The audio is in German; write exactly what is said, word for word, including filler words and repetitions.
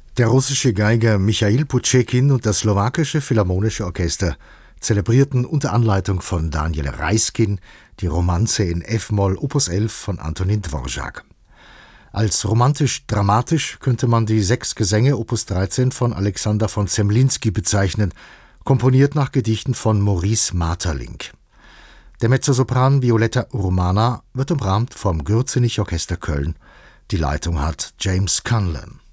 Der russische Geiger Michail Putschekin und das slowakische Philharmonische Orchester zelebrierten unter Anleitung von Daniel Reiskin die Romanze in F-Moll Opus elf von Antonin Dvorak. Als romantisch-dramatisch könnte man die sechs Gesänge Opus dreizehn von Alexander von Zemlinsky bezeichnen, komponiert nach Gedichten von Maurice Maeterlinck. Der Mezzosopran Violetta Urmana wird umrahmt vom Gürzenich Orchester Köln. Die Leitung hat James Cunlin.